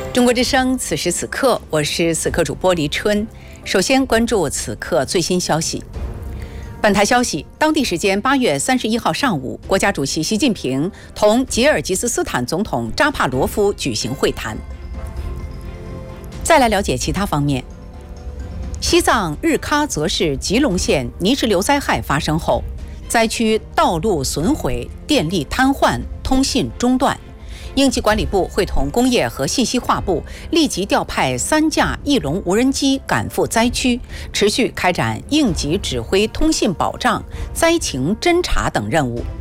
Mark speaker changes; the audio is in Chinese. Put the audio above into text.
Speaker 1: 中国之声，此时此刻，我是此刻主播黎春。首先关注此刻最新消息。本台消息，当地时间8月31号上午，国家主席习近平同吉尔吉斯斯坦总统扎帕罗夫举行会谈。再来了解其他方面。西藏日喀则市吉隆县泥石流灾害发生后，灾区道路损毁、电力瘫痪、通信中断。应急管理部会同工业和信息化部立即调派3架翼龙无人机赶赴灾区，持续开展应急指挥、通信保障、灾情侦察等任务，